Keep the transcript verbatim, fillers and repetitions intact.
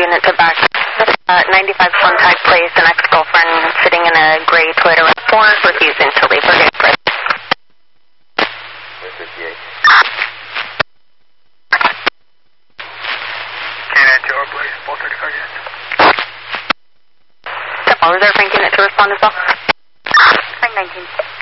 unit to back. Uh, ninety-five Sontag Place, an ex-girlfriend sitting in a gray Toyota RAV four, refusing to leave her vehicle. fifty-eight. Canine two, please. four thirty-five unit. Step over there, Frank unit to respond as well. Frank nineteen.